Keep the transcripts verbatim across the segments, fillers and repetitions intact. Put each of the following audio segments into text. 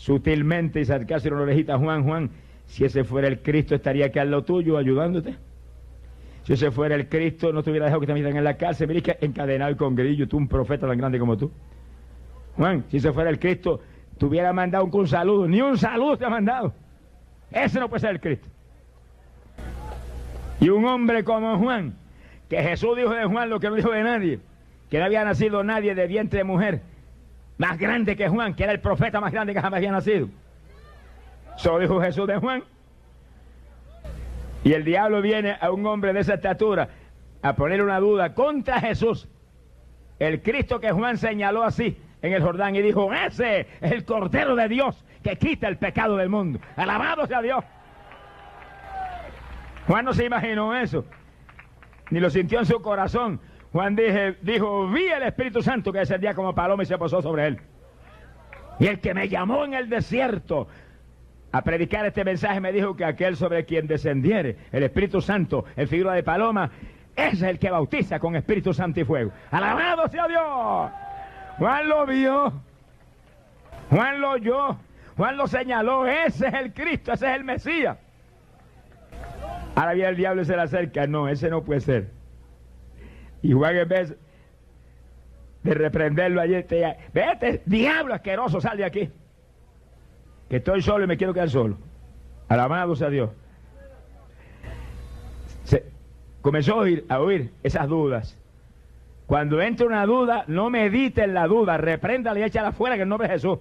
sutilmente y sarcástico una orejita: Juan, Juan, si ese fuera el Cristo, estaría aquí al lado tuyo ayudándote. Si ese fuera el Cristo, no te hubiera dejado que te metieran en la cárcel. Mira que encadenado y con grillo, tú un profeta tan grande como tú. Juan, si ese fuera el Cristo, te hubiera mandado un, un saludo. Ni un saludo te ha mandado. Ese no puede ser el Cristo. Y un hombre como Juan, que Jesús dijo de Juan lo que no dijo de nadie, que no había nacido nadie de vientre de mujer más grande que Juan, que era el profeta más grande que jamás había nacido. Eso dijo Jesús de Juan. Y el diablo viene a un hombre de esa estatura a poner una duda contra Jesús, el Cristo que Juan señaló así en el Jordán y dijo: ese es el Cordero de Dios que quita el pecado del mundo. Alabado sea Dios. Juan no se imaginó eso, ni lo sintió en su corazón. Juan dije, dijo: vi el Espíritu Santo que descendía como paloma y se posó sobre él. Y el que me llamó en el desierto a predicar este mensaje me dijo que aquel sobre quien descendiere el Espíritu Santo en figura de paloma, ese es el que bautiza con Espíritu Santo y fuego. ¡Alabado sea Dios! Juan lo vio, Juan lo oyó, Juan lo señaló: ese es el Cristo, ese es el Mesías. Ahora viene el diablo y se le acerca: no, ese no puede ser. Y Juan, en vez de reprenderlo allí, te, vete, diablo asqueroso, sal de aquí, que estoy solo y me quiero quedar solo. Alabado sea Dios. Se comenzó a oír, a oír esas dudas. Cuando entre una duda, no medite en la duda, repréndala y échala afuera en el nombre de Jesús.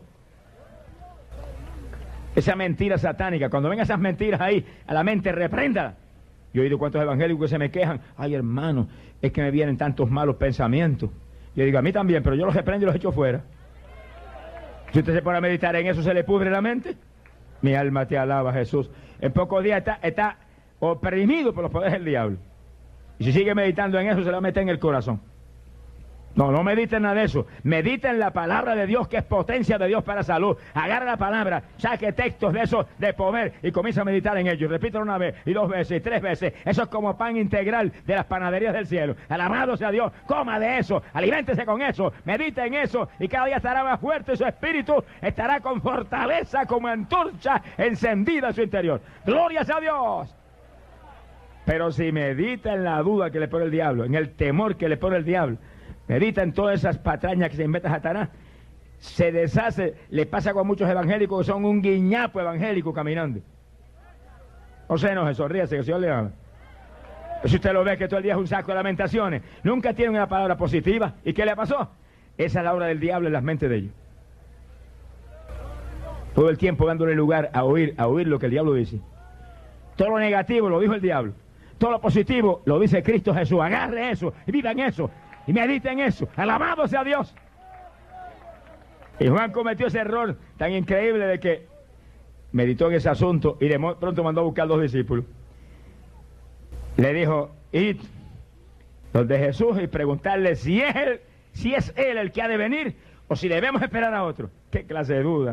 Esa mentira satánica, cuando vengan esas mentiras ahí a la mente, repréndala. Yo he oído cuántos evangélicos que se me quejan: ay, hermano, es que me vienen tantos malos pensamientos. Yo digo: a mí también, pero yo los reprendo y los echo fuera. Si usted se pone a meditar en eso, ¿se le pudre la mente? Mi alma te alaba, Jesús. En pocos días está, está oprimido por los poderes del diablo. Y si sigue meditando en eso, se le va a meter en el corazón. No, no mediten nada de eso. Mediten la palabra de Dios, que es potencia de Dios para salud. Agarra la palabra, saque textos de esos de poder y comienza a meditar en ellos. Repítelo una vez y dos veces y tres veces. Eso es como pan integral de las panaderías del cielo. Alabado sea Dios. Coma de eso, aliméntese con eso, medite en eso y cada día estará más fuerte. Su espíritu estará con fortaleza como antorcha encendida en su interior. Gloria sea a Dios. Pero si medita en la duda que le pone el diablo, en el temor que le pone el diablo, medita en todas esas patrañas que se inventa Satanás, se deshace. Le pasa con muchos evangélicos que son un guiñapo evangélico caminando. No se enoje, sonríase, que el Señor le ama. Si usted lo ve que todo el día es un saco de lamentaciones, nunca tiene una palabra positiva. ¿Y qué le pasó? Esa es la obra del diablo en las mentes de ellos. Todo el tiempo dándole lugar a oír, a oír lo que el diablo dice. Todo lo negativo lo dijo el diablo. Todo lo positivo lo dice Cristo Jesús. Agarre eso y viva en eso. Y mediten en eso. Alabado sea Dios. Y Juan cometió ese error tan increíble de que meditó en ese asunto y de pronto mandó a buscar a dos discípulos. Le dijo: id donde Jesús y preguntarle si es él, si es él el que ha de venir o si debemos esperar a otro. ¿Qué clase de duda?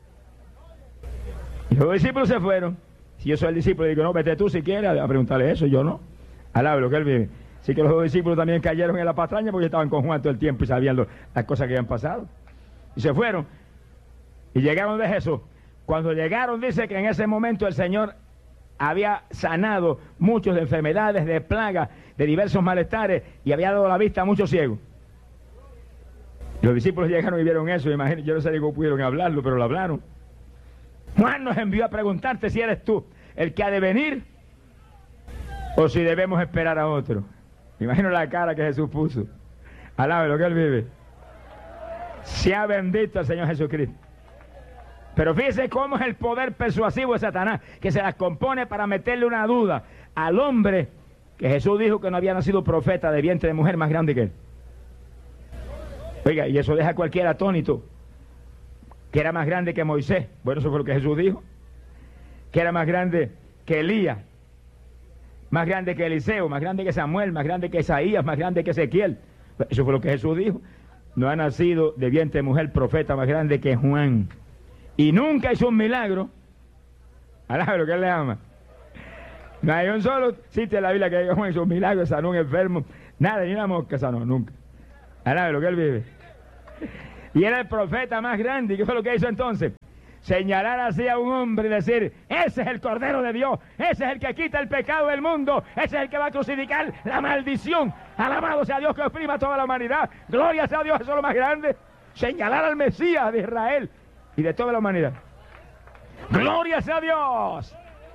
Y los discípulos se fueron. Si yo soy el discípulo, digo: no, vete tú si quieres a preguntarle eso, yo no. Alaba lo que él vive. Así que los dos discípulos también cayeron en la patraña porque estaban con Juan todo el tiempo y sabían lo, las cosas que habían pasado. Y se fueron. Y llegaron de Jesús. Cuando llegaron, dice que en ese momento el Señor había sanado muchas enfermedades, de plagas, de diversos malestares, y había dado la vista a muchos ciegos. Y los discípulos llegaron y vieron eso. Imagínate, yo no sé cómo pudieron hablarlo, pero lo hablaron. Juan nos envió a preguntarte si eres tú el que ha de venir o si debemos esperar a otro. Me imagino la cara que Jesús puso. Alabe lo que él vive. Sea bendito el Señor Jesucristo. Pero fíjese cómo es el poder persuasivo de Satanás, que se las compone para meterle una duda al hombre que Jesús dijo que no había nacido profeta de vientre de mujer más grande que él. Oiga, y eso deja a cualquiera atónito. Que era más grande que Moisés. Bueno, eso fue lo que Jesús dijo. Que era más grande que Elías, más grande que Eliseo, más grande que Samuel, más grande que Isaías, más grande que Ezequiel. Eso fue lo que Jesús dijo. No ha nacido de vientre de mujer profeta más grande que Juan. Y nunca hizo un milagro. Alá, lo que él le ama. No hay un solo sitio en la Biblia que Juan hizo un milagro, sanó un enfermo. Nada, ni una mosca sanó, nunca. Alá, lo que él vive. Y era el profeta más grande. ¿Y qué fue lo que hizo entonces? señalar así a un hombre y decir, ese es el Cordero de Dios, ese es el que quita el pecado del mundo, ese es el que va a crucificar la maldición. Alabado sea Dios que oprima a toda la humanidad. Gloria sea a Dios, eso es lo más grande. Señalar al Mesías de Israel y de toda la humanidad. Gloria sea a Dios.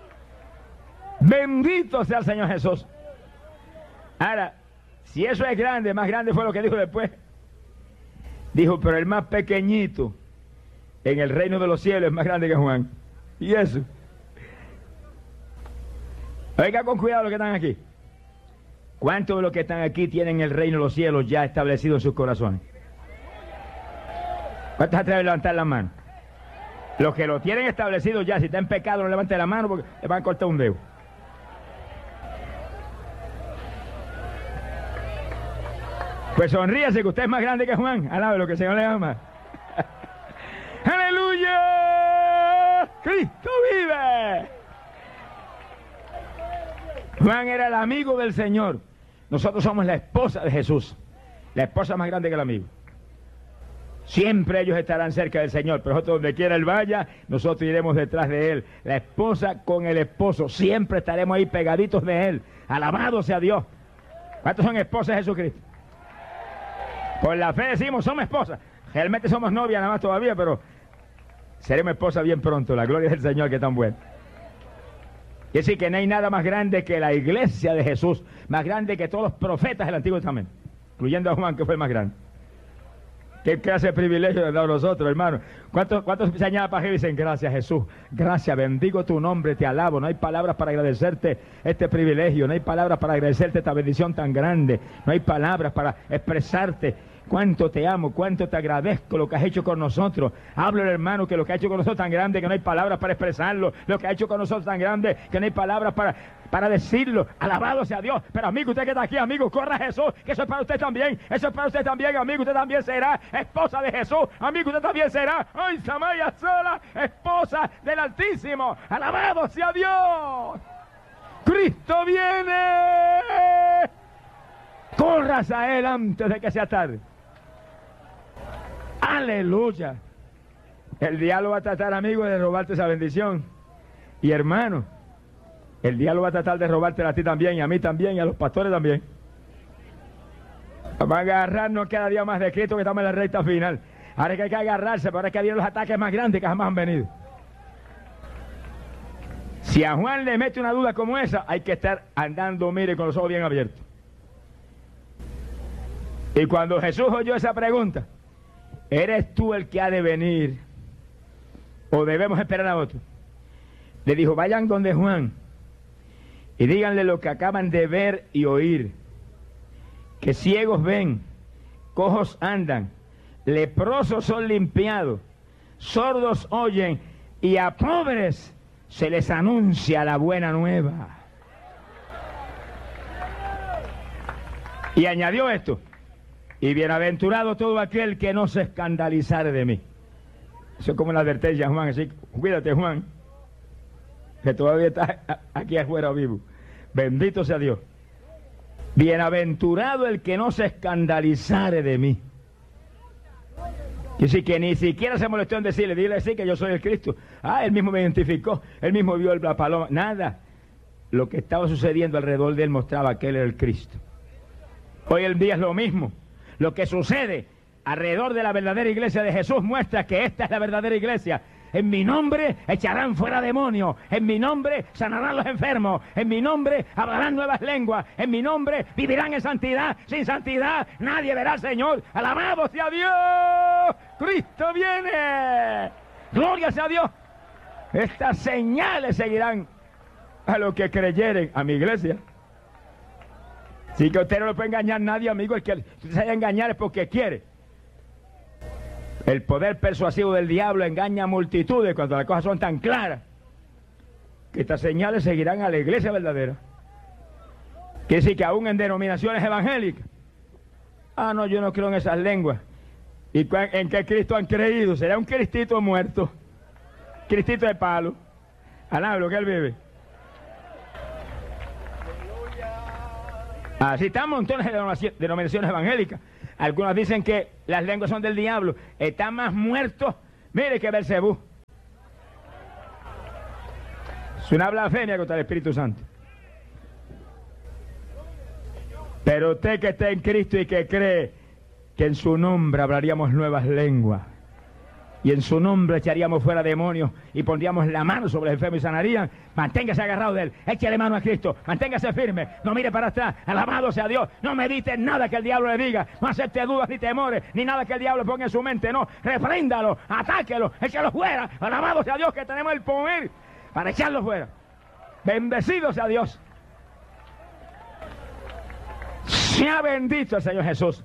Bendito sea el Señor Jesús. Ahora, si eso es grande, más grande fue lo que dijo después. Dijo, pero el más pequeñito en el reino de los cielos es más grande que Juan. ¿Y eso? Oiga con cuidado los que están aquí. ¿Cuántos de los que están aquí tienen el reino de los cielos ya establecido en sus corazones? ¿Cuántos se atreven a levantar la mano? Los que lo tienen establecido ya, si está en pecado, no levante la mano porque le van a cortar un dedo. Pues sonríase que usted es más grande que Juan. Alabe lo que el Señor le ama. ¡Aleluya! ¡Cristo vive! Juan era el amigo del Señor. Nosotros somos la esposa de Jesús. La esposa más grande que el amigo. Siempre ellos estarán cerca del Señor, pero nosotros donde quiera Él vaya, nosotros iremos detrás de Él. La esposa con el esposo, siempre estaremos ahí pegaditos de Él. Alabado sea Dios. ¿Cuántos son esposas de Jesucristo? Por la fe decimos, somos esposas. Realmente somos novias nada más todavía, pero seremos esposas bien pronto. La gloria del Señor que es tan buena. Y decir que no hay nada más grande que la iglesia de Jesús, más grande que todos los profetas del Antiguo Testamento, incluyendo a Juan, que fue el más grande. ¿Qué clase de privilegio le damos nosotros, hermano? ¿Cuántos, cuántos se añaden para que dicen, gracias Jesús, gracias, bendigo tu nombre, te alabo? No hay palabras para agradecerte este privilegio, no hay palabras para agradecerte esta bendición tan grande, no hay palabras para expresarte cuánto te amo, cuánto te agradezco lo que has hecho con nosotros. Hablo, hermano, que lo que ha hecho con nosotros tan grande que no hay palabras para expresarlo, lo que ha hecho con nosotros tan grande que no hay palabras para, para decirlo. Alabado sea Dios. Pero amigo, usted que está aquí, amigo, corra a Jesús, que eso es para usted también, eso es para usted también, amigo, usted también será esposa de Jesús, amigo, usted también será, ay, Samaya sola, esposa del Altísimo. Alabado sea Dios. Cristo viene. Corras a Él antes de que sea tarde. Aleluya. El diablo va a tratar, amigo, de robarte esa bendición. Y hermano, el diablo va a tratar de robártela a ti también, y a mí también, y a los pastores también. Vamos a agarrarnos cada día más de Cristo, que estamos en la recta final. Ahora es que hay que agarrarse, pero ahora es que vienen los ataques más grandes que jamás han venido. Si a Juan le mete una duda como esa, hay que estar andando, mire, con los ojos bien abiertos. Y cuando Jesús oyó esa pregunta, ¿eres tú el que ha de venir o debemos esperar a otro? Le dijo, vayan donde Juan y díganle lo que acaban de ver y oír, que ciegos ven, cojos andan, leprosos son limpiados, sordos oyen y a pobres se les anuncia la buena nueva. Y añadió esto, y bienaventurado todo aquel que no se escandalizare de mí. Eso es como una advertencia, Juan, así, cuídate, Juan, que todavía está aquí afuera vivo. Bendito sea Dios. Bienaventurado el que no se escandalizare de mí. Y sí, que ni siquiera se molestó en decirle, dile sí que yo soy el Cristo. Ah, él mismo me identificó, él mismo vio la paloma. Nada. Lo que estaba sucediendo alrededor de él mostraba que él era el Cristo. Hoy en día es lo mismo. Lo que sucede alrededor de la verdadera iglesia de Jesús muestra que esta es la verdadera iglesia. En mi nombre echarán fuera demonios, en mi nombre sanarán los enfermos, en mi nombre hablarán nuevas lenguas, en mi nombre vivirán en santidad. Sin santidad nadie verá al Señor. Alabado sea Dios. Cristo viene. Gloria sea Dios. Estas señales seguirán a los que creyeren, a mi iglesia. Así que usted no le puede engañar a nadie, amigo. El que usted se haya engañar es porque quiere. El poder persuasivo del diablo engaña a multitudes cuando las cosas son tan claras que estas señales seguirán a la iglesia verdadera. Quiere decir que aún en denominaciones evangélicas, ah, no, yo no creo en esas lenguas. ¿Y en qué Cristo han creído? Será un cristito muerto, cristito de palo. Alá, lo que él vive. Así están montones de denominaciones evangélicas. Algunos dicen que las lenguas son del diablo. Están más muertos, mire, que Belcebú. Es una blasfemia contra el Espíritu Santo. Pero usted que está en Cristo y que cree que en su nombre hablaríamos nuevas lenguas, y en su nombre echaríamos fuera demonios y pondríamos la mano sobre el enfermo y sanarían, manténgase agarrado de él, échale mano a Cristo, manténgase firme, no mire para atrás, alabado sea Dios, no medite nada que el diablo le diga, no acepte dudas ni temores, ni nada que el diablo ponga en su mente, no, repréndalo, atáquelo, échalo fuera, alabado sea Dios que tenemos el poder para echarlo fuera. Bendecido sea Dios. Sea bendito el Señor Jesús.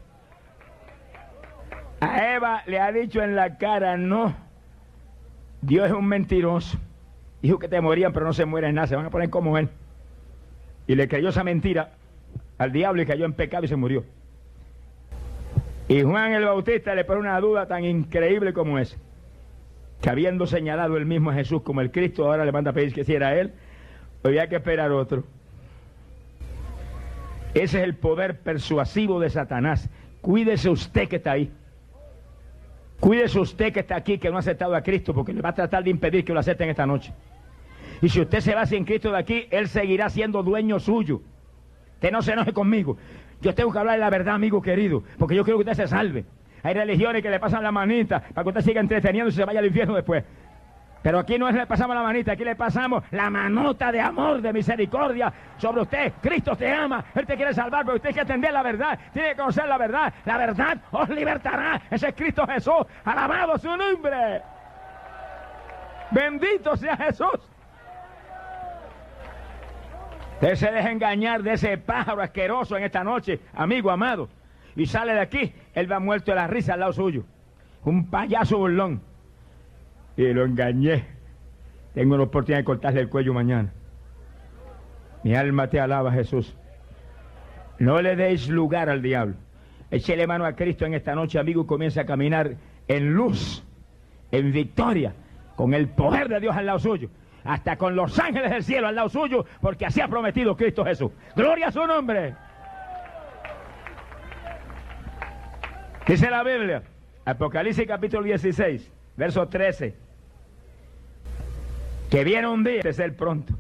A Eva le ha dicho en la cara, no, Dios es un mentiroso. Dijo que te morían, pero no se mueren nada, se van a poner como él. Y le creyó esa mentira al diablo y cayó en pecado y se murió. Y Juan el Bautista le pone una duda tan increíble como esa, que habiendo señalado él mismo a Jesús como el Cristo, ahora le manda a pedir que si era él, había que esperar otro. Ese es el poder persuasivo de Satanás. Cuídese usted que está ahí. Cuídese usted que está aquí, que no ha aceptado a Cristo, porque le va a tratar de impedir que lo acepten esta noche. Y si usted se va sin Cristo de aquí, Él seguirá siendo dueño suyo. Usted no se enoje conmigo. Yo tengo que hablar de la verdad, amigo querido, porque yo quiero que usted se salve. Hay religiones que le pasan la manita para que usted siga entreteniendo y se vaya al infierno después. Pero aquí no es le pasamos la manita, aquí le pasamos la manota de amor, de misericordia sobre usted. Cristo te ama, Él te quiere salvar, pero usted tiene que entender la verdad, tiene que conocer la verdad. La verdad os libertará. Ese es Cristo Jesús. Alabado su nombre. Bendito sea Jesús. Usted se deja engañar de ese pájaro asqueroso en esta noche, amigo amado. Y sale de aquí, él va muerto de la risa al lado suyo. Un payaso burlón. Y lo engañé. Tengo la oportunidad de cortarle el cuello mañana. Mi alma te alaba, Jesús. No le deis lugar al diablo. Échele mano a Cristo en esta noche, amigo, y comienza a caminar en luz, en victoria, con el poder de Dios al lado suyo, hasta con los ángeles del cielo al lado suyo, porque así ha prometido Cristo Jesús. Gloria a su nombre. Dice la Biblia, Apocalipsis capítulo dieciséis, verso trece, que viene un día de ser pronto.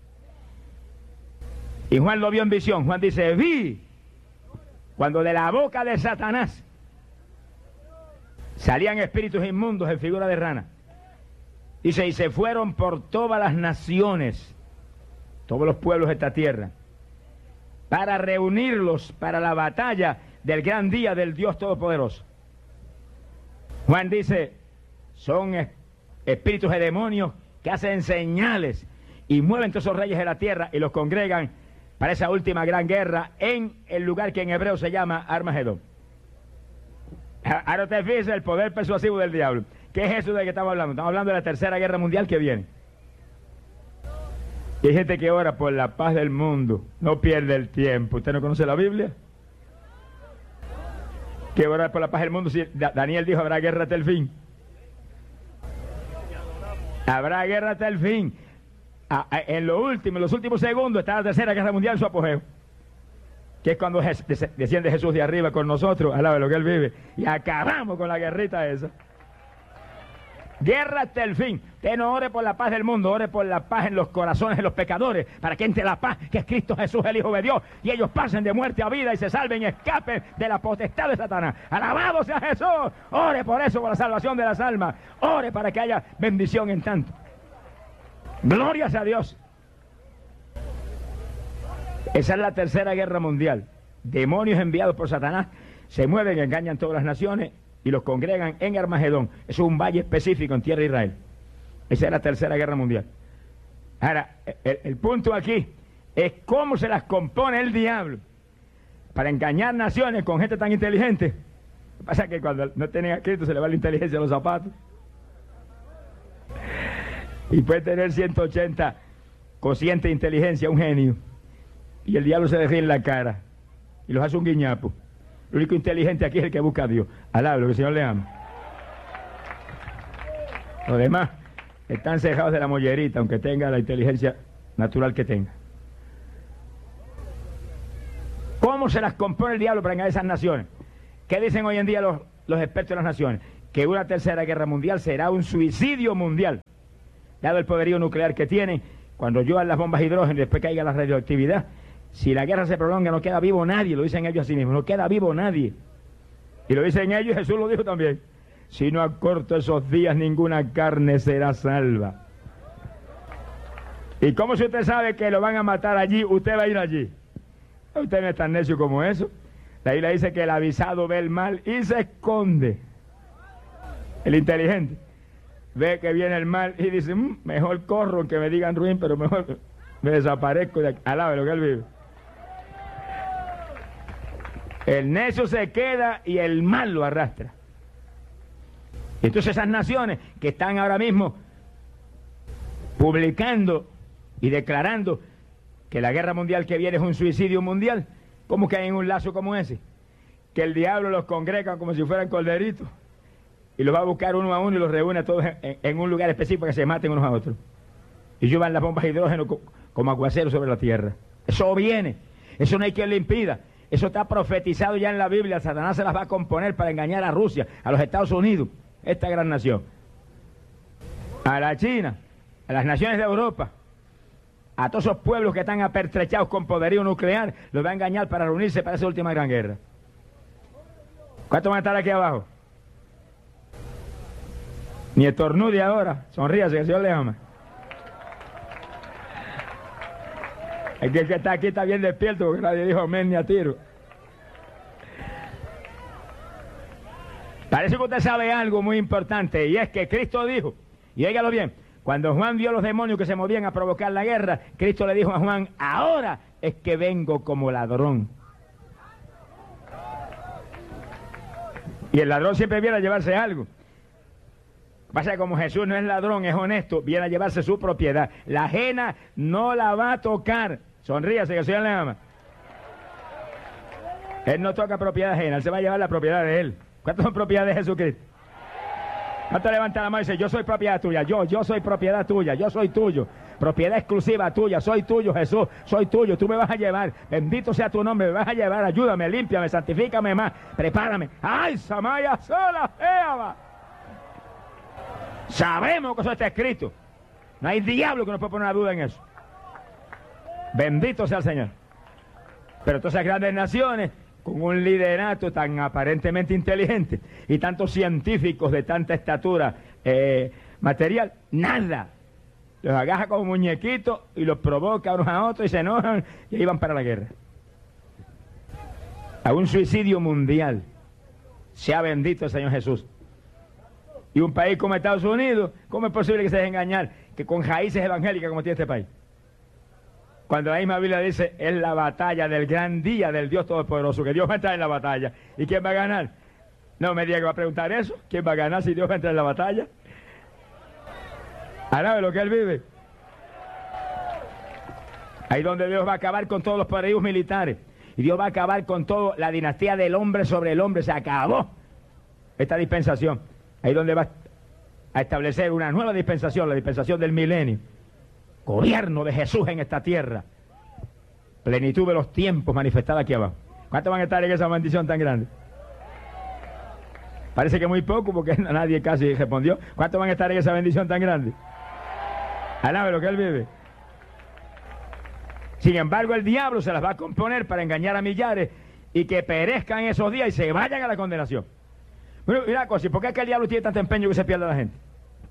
Y Juan lo vio en visión. Juan dice, vi cuando de la boca de Satanás salían espíritus inmundos en figura de rana. Dice, y se fueron por todas las naciones, todos los pueblos de esta tierra, para reunirlos para la batalla del gran día del Dios Todopoderoso. Juan dice, son espíritus de demonios que hacen señales y mueven todos esos reyes de la tierra y los congregan para esa última gran guerra en el lugar que en hebreo se llama Armagedón. Ahora te fijas el poder persuasivo del diablo. ¿Qué es eso de que estamos hablando? Estamos hablando de la tercera guerra mundial que viene. Y hay gente que ora por la paz del mundo, no pierde el tiempo. ¿Usted no conoce la Biblia? Que orar por la paz del mundo, si Daniel dijo habrá guerra hasta el fin. Habrá guerra hasta el fin. A, a, en lo último, en los últimos segundos está la tercera guerra mundial en su apogeo, que es cuando Jes desciende Jesús de arriba con nosotros, al lado de lo que Él vive, y acabamos con la guerrita esa. Guerra hasta el fin. Usted no ore por la paz del mundo, ore por la paz en los corazones de los pecadores, para que entre la paz que es Cristo Jesús, el Hijo de Dios, y ellos pasen de muerte a vida y se salven y escapen de la potestad de Satanás. Alabado sea Jesús. Ore por eso, por la salvación de las almas. Ore para que haya bendición en tanto. Gloria a Dios. Esa es la tercera guerra mundial. Demonios enviados por Satanás se mueven, engañan todas las naciones y los congregan en Armagedón. Eso es un valle específico en tierra de Israel. Esa es la tercera guerra mundial. Ahora, el, el punto aquí es cómo se las compone el diablo para engañar naciones con gente tan inteligente. Lo que pasa es que cuando no tienen a Cristo se le va la inteligencia a los zapatos. Y puede tener ciento ochenta cocientes de inteligencia, un genio. Y el diablo se le ríe en la cara y los hace un guiñapo. El único inteligente aquí es el que busca a Dios. Alablo, que el Señor le ama. Los demás están cejados de la mollerita, aunque tenga la inteligencia natural que tenga. ¿Cómo se las compone el diablo para engañar a esas naciones? ¿Qué dicen hoy en día los, los expertos de las naciones? Que una tercera guerra mundial será un suicidio mundial, dado el poderío nuclear que tienen. cuando lluevan las bombas de hidrógeno y después caiga la radioactividad, si la guerra se prolonga no queda vivo nadie, lo dicen ellos así mismos, no queda vivo nadie. Y lo dicen ellos y Jesús lo dijo también. Si no acorto esos días, ninguna carne será salva. ¿Y cómo si usted sabe que lo van a matar allí, usted va a ir allí? Usted no es tan necio como eso. La Biblia dice que el avisado ve el mal y se esconde. El inteligente ve que viene el mal y dice, mmm, mejor corro aunque me digan ruin, pero mejor me desaparezco de aquí. Alabe lo que él vive. El necio se queda y el mal lo arrastra. Entonces esas naciones que están ahora mismo publicando y declarando que la guerra mundial que viene es un suicidio mundial, ¿cómo caen en un lazo como ese? Que el diablo los congrega como si fueran corderitos y los va a buscar uno a uno y los reúne a todos en, en un lugar específico para que se maten unos a otros. Y llevan las bombas de hidrógeno co como aguacero sobre la tierra. Eso viene, eso no hay quien le impida. Eso está profetizado ya en la Biblia. Satanás se las va a componer para engañar a Rusia, a los Estados Unidos, esta gran nación, a la China, a las naciones de Europa, a todos esos pueblos que están apertrechados con poderío nuclear, los va a engañar para reunirse para esa última gran guerra. ¿Cuántos van a estar aquí abajo? Ni estornude ahora, sonríase que el Señor le ama. El que, el que está aquí está bien despierto porque nadie dijo amén ni a tiro. Parece que usted sabe algo muy importante, y es que Cristo dijo, y óigalo bien, cuando Juan vio a los demonios que se movían a provocar la guerra, Cristo le dijo a Juan, ahora es que vengo como ladrón. Y el ladrón siempre viene a llevarse algo. Pasa que como Jesús no es ladrón, es honesto, viene a llevarse su propiedad. La ajena no la va a tocar. Sonríase que el Señor le ama. Él no toca propiedad ajena, él se va a llevar la propiedad de él. ¿Cuántas son propiedades de Jesucristo? ¿Cuánto levanta la mano y dice, yo soy propiedad tuya? Yo, yo soy propiedad tuya, yo soy tuyo. Propiedad exclusiva tuya, soy tuyo, Jesús, soy tuyo, tú me vas a llevar. Bendito sea tu nombre, me vas a llevar, ayúdame, límpiame, santifícame más, prepárame. ¡Ay, Samaya sola, Eva! Sabemos que eso está escrito. No hay diablo que nos pueda poner una duda en eso. Bendito sea el Señor. Pero todas esas grandes naciones, con un liderato tan aparentemente inteligente y tantos científicos de tanta estatura eh, material, nada. Los agaja como muñequitos y los provoca unos a otros y se enojan y ahí van para la guerra. A un suicidio mundial. Sea bendito el Señor Jesús. Y un país como Estados Unidos, ¿cómo es posible que se deje engañar? Que con raíces evangélicas como tiene este país. Cuando la misma Biblia dice, es la batalla del gran día del Dios Todopoderoso, que Dios va a entrar en la batalla. ¿Y quién va a ganar? No me diga que va a preguntar eso. ¿Quién va a ganar si Dios va a entrar en la batalla? Alabe lo que Él vive. Ahí donde Dios va a acabar con todos los poderíos militares. Y Dios va a acabar con toda la dinastía del hombre sobre el hombre. Se acabó esta dispensación. Ahí donde va a establecer una nueva dispensación, la dispensación del milenio. Gobierno de Jesús en esta tierra. Plenitud de los tiempos manifestada aquí abajo. ¿Cuántos van a estar en esa bendición tan grande? Parece que muy poco porque nadie casi respondió. ¿Cuántos van a estar en esa bendición tan grande? Alabe lo que Él vive. Sin embargo, el diablo se las va a componer para engañar a millares y que perezcan esos días y se vayan a la condenación. Bueno, mira una cosa, ¿y por qué es que el diablo tiene tanto empeño que se pierda la gente?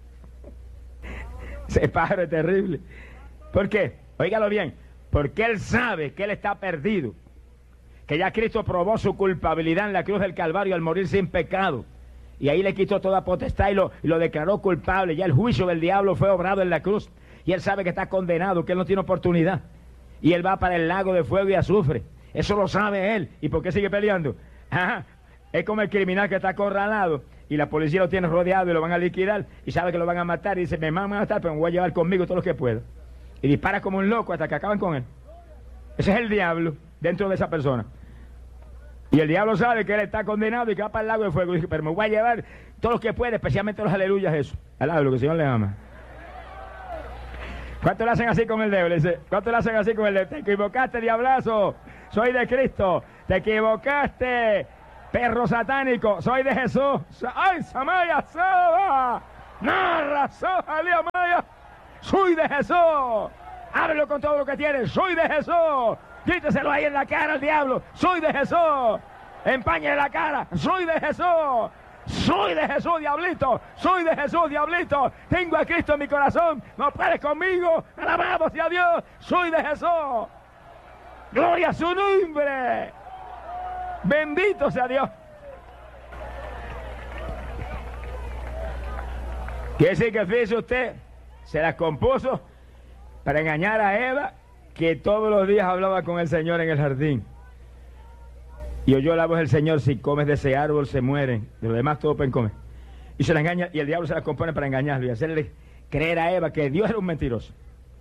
Ese pájaro es terrible. ¿Por qué? Óigalo bien. Porque él sabe que él está perdido. Que ya Cristo probó su culpabilidad en la cruz del Calvario al morir sin pecado. Y ahí le quitó toda potestad y lo, y lo declaró culpable. Ya el juicio del diablo fue obrado en la cruz. Y él sabe que está condenado, que él no tiene oportunidad. Y él va para el lago de fuego y azufre. Eso lo sabe él. ¿Y por qué sigue peleando? Ajá. Es como el criminal que está acorralado y la policía lo tiene rodeado y lo van a liquidar y sabe que lo van a matar y dice, me van a matar, pero me voy a llevar conmigo todo lo que pueda. Y dispara como un loco hasta que acaban con él. Ese es el diablo dentro de esa persona. Y el diablo sabe que él está condenado y que va para el lago de fuego. Y dice, pero me voy a llevar todo lo que pueda, especialmente los aleluyas, eso. Alaba lo que el Señor le ama. ¿Cuánto le hacen así con el dedo? Le dice, ¿cuánto le hacen así con el dedo? Te equivocaste, diablazo. Soy de Cristo. Te equivocaste. Perro satánico, soy de Jesús. ¡Ay, Samaya, Soba! ¡Narra, Soja, Maya! ¡Soy de Jesús! Háblelo con todo lo que tienes. Soy de Jesús. Gríteselo ahí en la cara al diablo. Soy de Jesús. Empañe la cara. Soy de Jesús. Soy de Jesús, diablito. Soy de Jesús, diablito. Tengo a Cristo en mi corazón. No puedes conmigo. Alabado sea Dios. Soy de Jesús. Gloria a su nombre. Bendito sea Dios. Quiere decir que, fíjese usted, se las compuso para engañar a Eva, que todos los días hablaba con el Señor en el jardín. Y oyó la voz del Señor: si comes de ese árbol se mueren, de lo demás todo pueden comer. Y se la engaña, y el diablo se las compone para engañarlo y hacerle creer a Eva que Dios era un mentiroso.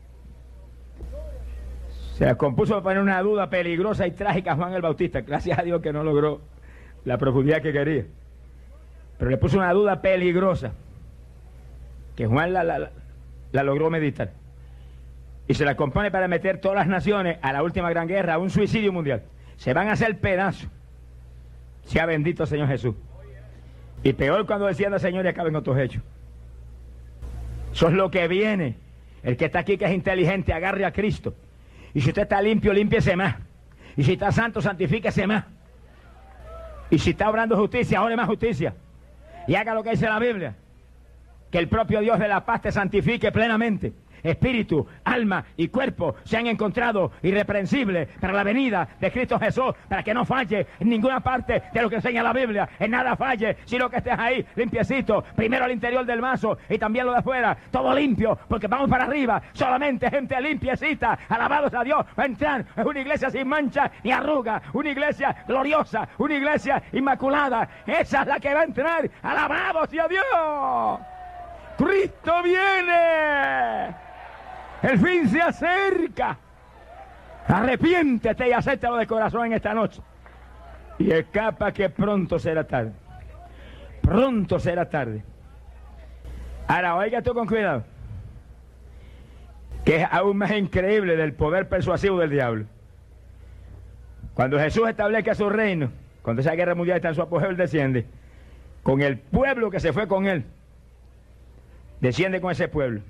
Se las compuso para poner una duda peligrosa y trágica a Juan el Bautista. Gracias a Dios que no logró la profundidad que quería. Pero le puso una duda peligrosa, que Juan la, la, la, la logró meditar. Y se la compone para meter todas las naciones a la última gran guerra, a un suicidio mundial. Se van a hacer pedazos. Sea bendito Señor Jesús. Y peor cuando descienda el Señor y acaben otros hechos. Eso es lo que viene. El que está aquí, que es inteligente, agarre a Cristo. Y si usted está limpio, límpiese más. Y si está santo, santifíquese más. Y si está obrando justicia, ore más justicia. Y haga lo que dice la Biblia. Que el propio Dios de la paz te santifique plenamente. Espíritu, alma y cuerpo sean encontrados irreprensibles para la venida de Cristo Jesús, para que no falle en ninguna parte de lo que enseña la Biblia, en nada falle, sino que estés ahí limpiecito, primero al interior del vaso y también lo de afuera, todo limpio, porque vamos para arriba, solamente gente limpiecita, alabados a Dios, va a entrar. Es una iglesia sin mancha ni arruga, una iglesia gloriosa, una iglesia inmaculada. Esa es la que va a entrar, alabados sea Dios. Cristo viene. El fin se acerca. Arrepiéntete y acéptalo de corazón en esta noche. Y escapa, que pronto será tarde. Pronto será tarde. Ahora, oiga tú con cuidado, que es aún más increíble del poder persuasivo del diablo. Cuando Jesús establezca su reino, cuando esa guerra mundial está en su apogeo, él desciende con el pueblo que se fue con él. Desciende con ese pueblo.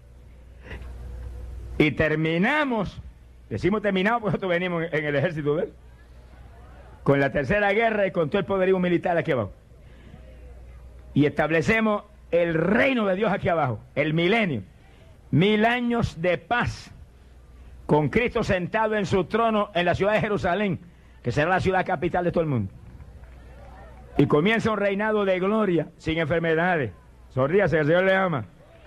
Y terminamos, decimos terminamos porque nosotros venimos en el ejército de él, con la tercera guerra y con todo el poderío militar aquí abajo. Y establecemos el reino de Dios aquí abajo, el milenio. Mil años de paz, con Cristo sentado en su trono en la ciudad de Jerusalén, que será la ciudad capital de todo el mundo. Y comienza un reinado de gloria, sin enfermedades. Sonríase, el Señor le ama.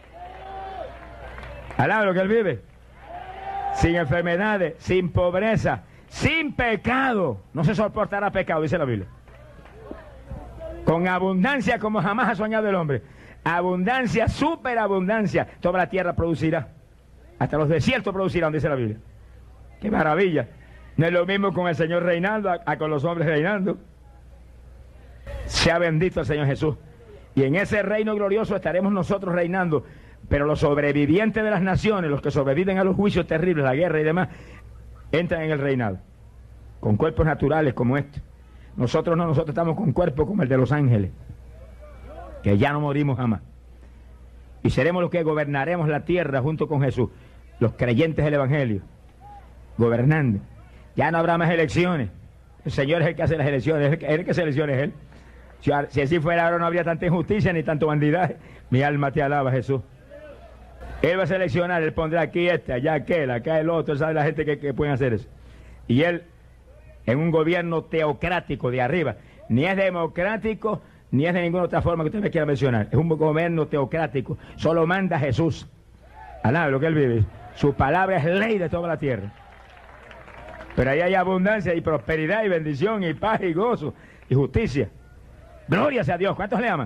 Alaba lo que él vive. Sin enfermedades, sin pobreza, sin pecado. No se soportará pecado, dice la Biblia. Con abundancia como jamás ha soñado el hombre. Abundancia, superabundancia. Toda la tierra producirá. Hasta los desiertos producirán, dice la Biblia. ¡Qué maravilla! No es lo mismo con el Señor reinando a, a con los hombres reinando. Sea bendito el Señor Jesús. Y en ese reino glorioso estaremos nosotros reinando. Pero los sobrevivientes de las naciones, los que sobreviven a los juicios terribles, la guerra y demás, entran en el reinado, con cuerpos naturales como este. Nosotros no, nosotros estamos con cuerpos como el de los ángeles, que ya no morimos jamás. Y seremos los que gobernaremos la tierra junto con Jesús, los creyentes del Evangelio, gobernando. Ya no habrá más elecciones. El Señor es el que hace las elecciones, es el que, es el que selecciona, es Él. Si, si así fuera, ahora no habría tanta injusticia ni tanto bandidaje. Mi alma te alaba, Jesús. Él va a seleccionar, Él pondrá aquí este, allá aquel, acá el otro, sabe la gente que, que pueden hacer eso. Y Él, en un gobierno teocrático de arriba, ni es democrático, ni es de ninguna otra forma que usted me quiera mencionar. Es un gobierno teocrático, solo manda Jesús. Alaba lo que Él vive. Su palabra es ley de toda la tierra. Pero ahí hay abundancia y prosperidad y bendición y paz y gozo y justicia. Gloria sea a Dios. ¿Cuántos le aman?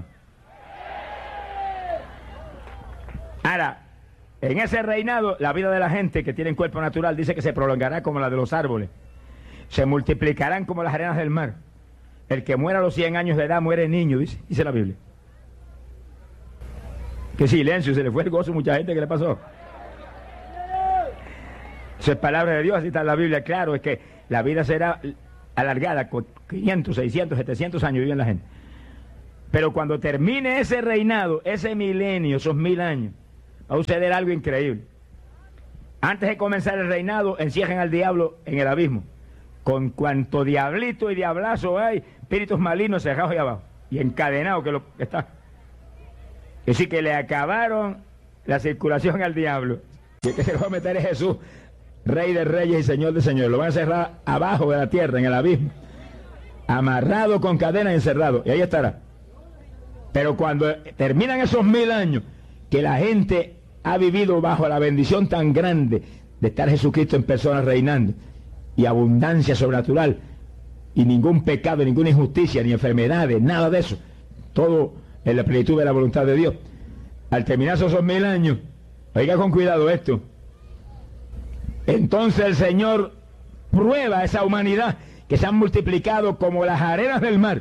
Ahora, en ese reinado, la vida de la gente que tiene cuerpo natural dice que se prolongará como la de los árboles. Se multiplicarán como las arenas del mar. El que muera a los cien años de edad muere niño, dice, dice la Biblia. Qué silencio, se le fue el gozo a mucha gente. ¿Qué le pasó? Eso es palabra de Dios, así está en la Biblia. Claro, es que la vida será alargada, con quinientos, seiscientos, setecientos años viven la gente. Pero cuando termine ese reinado, ese milenio, esos mil años, va a suceder algo increíble. Antes de comenzar el reinado, encierran al diablo en el abismo. Con cuanto diablito y diablazo hay, espíritus malignos cerrados ahí abajo. Y encadenados que lo que está. Es decir, que le acabaron la circulación al diablo. Y el que se lo va a meter es Jesús, Rey de Reyes y Señor de Señores. Lo van a cerrar abajo de la tierra, en el abismo. Amarrado con cadenas y encerrado. Y ahí estará. Pero cuando terminan esos mil años, que la gente ha vivido bajo la bendición tan grande de estar Jesucristo en persona reinando, y abundancia sobrenatural, y ningún pecado, ninguna injusticia, ni enfermedades, nada de eso, todo en la plenitud de la voluntad de Dios. Al terminar esos mil años, oiga con cuidado esto, entonces el Señor prueba a esa humanidad que se han multiplicado como las arenas del mar.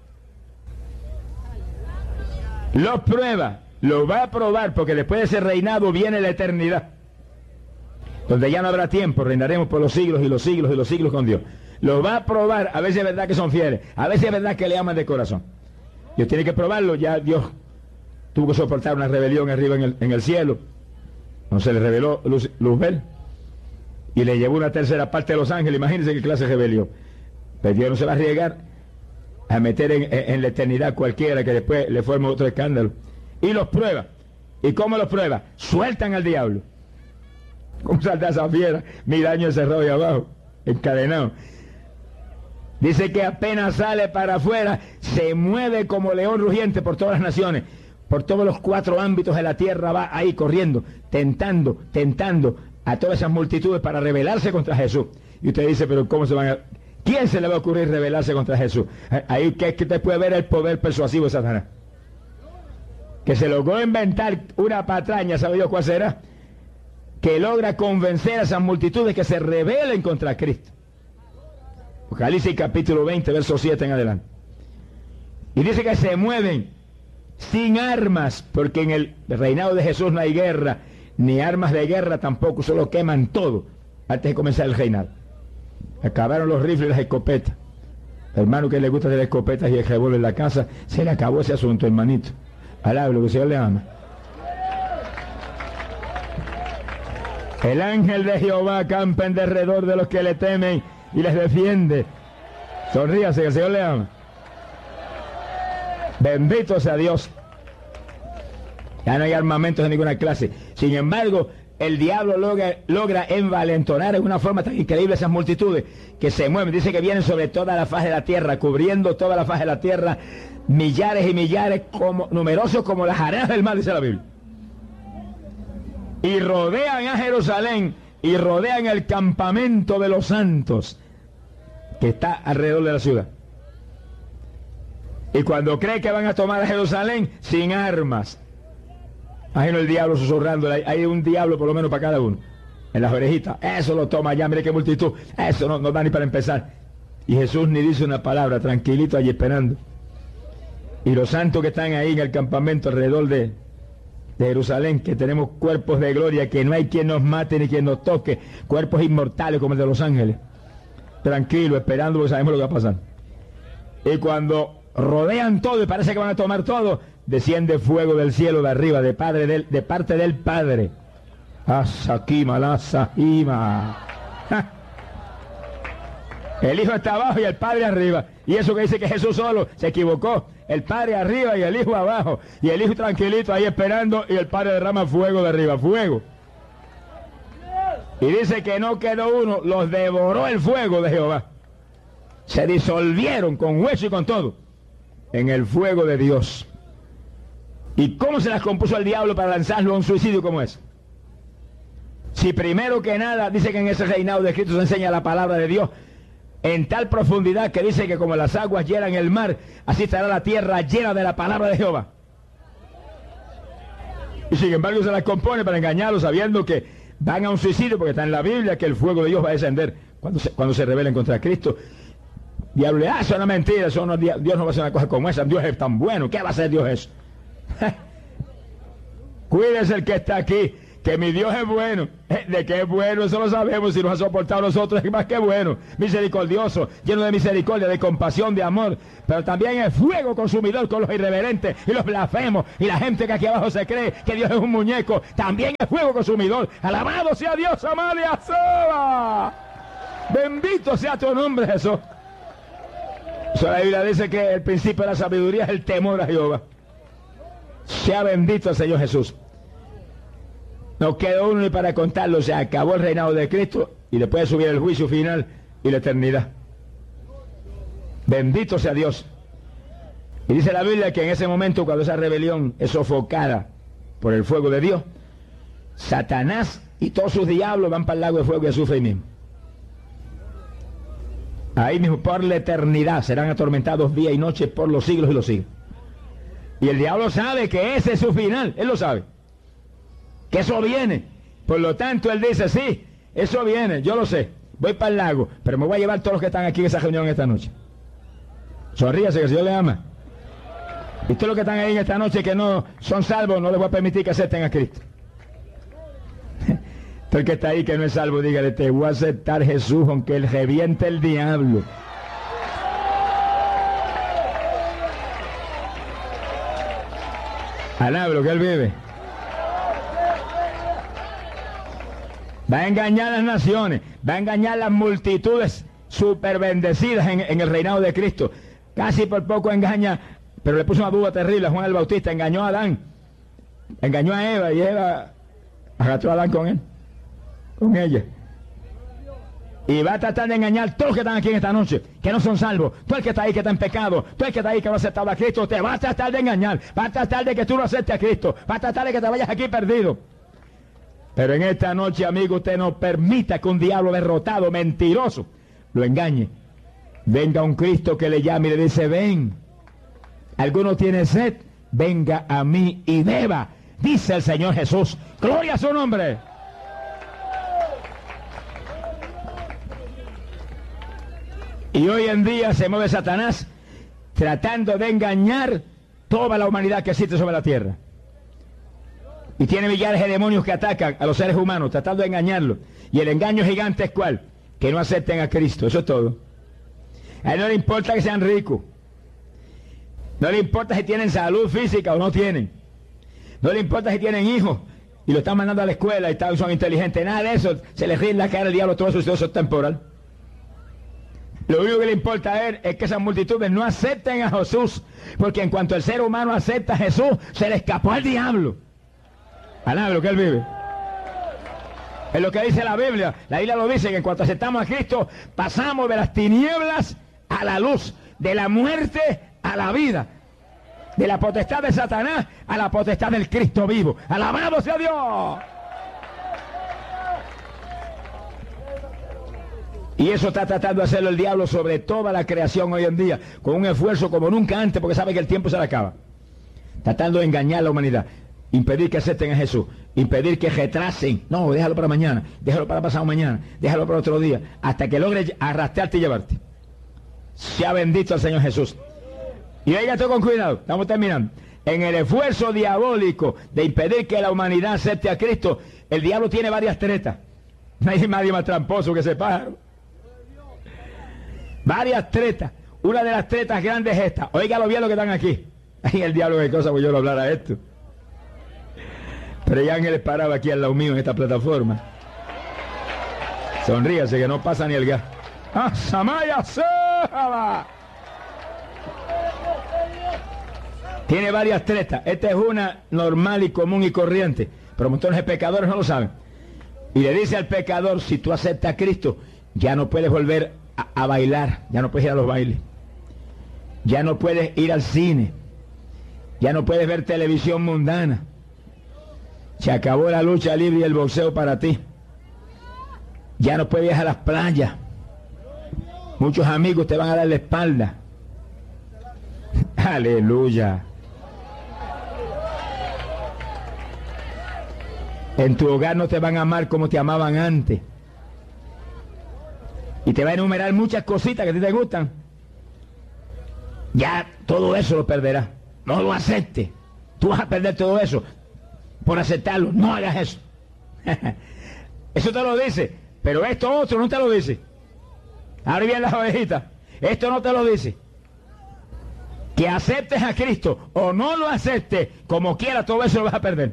Los prueba, los va a probar, porque después de ese reinado viene la eternidad, donde ya no habrá tiempo, reinaremos por los siglos y los siglos y los siglos con Dios. Los va a probar, a veces es verdad que son fieles, a veces es verdad que le aman de corazón. Dios tiene que probarlo. Ya Dios tuvo que soportar una rebelión arriba en el, en el cielo, no se le reveló Luz, Luzbel, y le llevó una tercera parte de los ángeles. Imagínense qué clase de rebelión. Pero Dios no se va a arriesgar a meter en, en, en la eternidad cualquiera que después le forme otro escándalo. Y los prueba. ¿Y cómo los prueba? Sueltan al diablo. ¿Cómo salta esa fiera? Mil años encerrado ahí abajo, encadenado. Dice que apenas sale para afuera, se mueve como león rugiente por todas las naciones, por todos los cuatro ámbitos de la tierra, va ahí corriendo, tentando, tentando a todas esas multitudes para rebelarse contra Jesús. Y usted dice, pero ¿cómo se van a...? ¿Quién se le va a ocurrir rebelarse contra Jesús? Ahí que, que usted puede ver el poder persuasivo de Satanás, que se logró inventar una patraña, ¿sabe Dios cuál será? Que logra convencer a esas multitudes que se rebelen contra Cristo. Apocalipsis capítulo veinte, verso siete en adelante. Y dice que se mueven sin armas, porque en el reinado de Jesús no hay guerra, ni armas de guerra tampoco, solo queman todo antes de comenzar el reinado. Acabaron los rifles y las escopetas. Hermano que le gusta de las escopetas y el revólver en la casa, se le acabó ese asunto, hermanito. Alabe lo que el Señor le ama. El ángel de Jehová acampa en derredor de los que le temen y les defiende. Sonríase, que el Señor le ama. Bendito sea Dios. Ya no hay armamentos de ninguna clase. Sin embargo, el diablo logra, logra envalentonar en una forma tan increíble esas multitudes que se mueven. Dice que vienen sobre toda la faz de la tierra, cubriendo toda la faz de la tierra, millares y millares, como, numerosos como las arenas del mar, dice la Biblia. Y rodean a Jerusalén, y rodean el campamento de los santos, que está alrededor de la ciudad. Y cuando cree que van a tomar a Jerusalén, sin armas. Imagino el diablo susurrando, hay un diablo por lo menos para cada uno, en las orejitas. Eso lo toma ya, mire qué multitud, eso no, no da ni para empezar. Y Jesús ni dice una palabra, tranquilito allí esperando. Y los santos que están ahí en el campamento alrededor de, de Jerusalén, que tenemos cuerpos de gloria, que no hay quien nos mate ni quien nos toque, cuerpos inmortales como el de los ángeles, tranquilo, esperando, porque sabemos lo que va a pasar. Y cuando rodean todo y parece que van a tomar todo, desciende fuego del cielo de arriba, de, padre del, de parte del Padre. Asakima, la Sahima. El Hijo está abajo y el Padre arriba. Y eso que dice que Jesús solo se equivocó. El Padre arriba y el Hijo abajo. Y el Hijo tranquilito ahí esperando, y el Padre derrama fuego de arriba, fuego. Y dice que no quedó uno, los devoró el fuego de Jehová. Se disolvieron con hueso y con todo en el fuego de Dios. ¿Y cómo se las compuso el diablo para lanzarlo a un suicidio como ese? Si primero que nada dice que en ese reinado de Cristo se enseña la palabra de Dios en tal profundidad que dice que como las aguas llenan el mar, así estará la tierra llena de la palabra de Jehová. Y sin embargo se las compone para engañarlos, sabiendo que van a un suicidio, porque está en la Biblia que el fuego de Dios va a descender cuando se, cuando se rebelen contra Cristo. Diablo le, ah, eso es una mentira, eso no, Dios no va a hacer una cosa como esa, Dios es tan bueno, ¿qué va a hacer Dios eso? Cuídese el que está aquí, que mi Dios es bueno. De que es bueno, eso lo sabemos, si nos ha soportado a nosotros, es más que bueno. Misericordioso, lleno de misericordia, de compasión, de amor. Pero también es fuego consumidor con los irreverentes y los blasfemos. Y la gente que aquí abajo se cree que Dios es un muñeco, también es fuego consumidor. Alabado sea Dios, Amalia Soba. Bendito sea tu nombre, Jesús. Eso la Biblia dice que el principio de la sabiduría es el temor a Jehová. Sea bendito el Señor Jesús. Nos quedó uno y para contarlo, se acabó el reinado de Cristo y después de subir el juicio final y la eternidad. Bendito sea Dios. Y dice la Biblia que en ese momento, cuando esa rebelión es sofocada por el fuego de Dios, Satanás y todos sus diablos van para el lago de fuego y azufre ahí mismo. Ahí mismo por la eternidad serán atormentados día y noche por los siglos y los siglos. Y el diablo sabe que ese es su final, él lo sabe, que eso viene. Por lo tanto, él dice, sí, eso viene, yo lo sé, voy para el lago, pero me voy a llevar todos los que están aquí en esa reunión esta noche. Sonríase que el Señor le ama. Y todos los que están ahí en esta noche que no son salvos, no les voy a permitir que acepten a Cristo. Todo el que está ahí que no es salvo, dígale, te voy a aceptar Jesús aunque él reviente el diablo. Alaba lo que él vive. Va a engañar a las naciones, va a engañar a las multitudes super bendecidas en, en el reinado de Cristo. Casi por poco engaña, pero le puso una duda terrible a Juan el Bautista, engañó a Adán, engañó a Eva y Eva arrastró a Adán con él, con ella. Y va a tratar de engañar todos los que están aquí en esta noche, que no son salvos. Tú el que está ahí que está en pecado, tú el que está ahí que no ha aceptado a Cristo, te va a tratar de engañar, va a tratar de que tú no aceptes a Cristo, va a tratar de que te vayas aquí perdido. Pero en esta noche, amigo, usted no permita que un diablo derrotado, mentiroso, lo engañe. Venga un Cristo que le llame y le dice, ven. ¿Alguno tiene sed? Venga a mí y beba, dice el Señor Jesús. ¡Gloria a su nombre! Y hoy en día se mueve Satanás tratando de engañar toda la humanidad que existe sobre la tierra. Y tiene millares de demonios que atacan a los seres humanos, tratando de engañarlos. Y el engaño gigante es ¿cuál? Que no acepten a Cristo, eso es todo. A él no le importa que sean ricos. No le importa si tienen salud física o no tienen. No le importa si tienen hijos y lo están mandando a la escuela y tal, son inteligentes. Nada de eso, se les ríe en la cara al diablo, todo eso, eso es temporal. Lo único que le importa a él es que esas multitudes no acepten a Jesús, porque en cuanto el ser humano acepta a Jesús, se le escapó al diablo. Alaba lo que él vive. Es lo que dice la Biblia. La Biblia lo dice, que en cuanto aceptamos a Cristo, pasamos de las tinieblas a la luz, de la muerte a la vida, de la potestad de Satanás a la potestad del Cristo vivo. ¡Alabado sea Dios! Y eso está tratando de hacerlo el diablo sobre toda la creación hoy en día, con un esfuerzo como nunca antes, porque sabe que el tiempo se le acaba. Tratando de engañar a la humanidad, impedir que acepten a Jesús, impedir que retrasen. No, déjalo para mañana, déjalo para pasado mañana, déjalo para otro día, hasta que logre arrastrarte y llevarte. Sea bendito el Señor Jesús. Y oiga esto con cuidado, estamos terminando. En el esfuerzo diabólico de impedir que la humanidad acepte a Cristo, el diablo tiene varias tretas. No hay nadie más tramposo que ese pájaro. Varias tretas. Una de las tretas grandes es esta. Óigalo bien lo que están aquí. Ay, el diablo, qué cosa, pues yo no hablara esto. Pero ya Ángeles paraba aquí al lado mío en esta plataforma. Sonríase que no pasa ni el gas. ¡Ah, Samaya Saba! Tiene varias tretas. Esta es una normal y común y corriente, pero montones de pecadores no lo saben. Y le dice al pecador, si tú aceptas a Cristo, ya no puedes volver a, a bailar, ya no puedes ir a los bailes, ya no puedes ir al cine, ya no puedes ver televisión mundana. Se acabó la lucha libre y el boxeo para ti. Ya no puedes ir a las playas. Muchos amigos te van a dar la espalda. Aleluya. En tu hogar no te van a amar como te amaban antes. Y te va a enumerar muchas cositas que a ti te gustan. Ya todo eso lo perderás. No lo aceptes. Tú vas a perder todo eso por aceptarlo. No hagas eso. Eso te lo dice, pero esto otro no te lo dice. Ahora bien las ovejitas, esto no te lo dice. Que aceptes a Cristo o no lo aceptes, como quiera, todo eso lo vas a perder.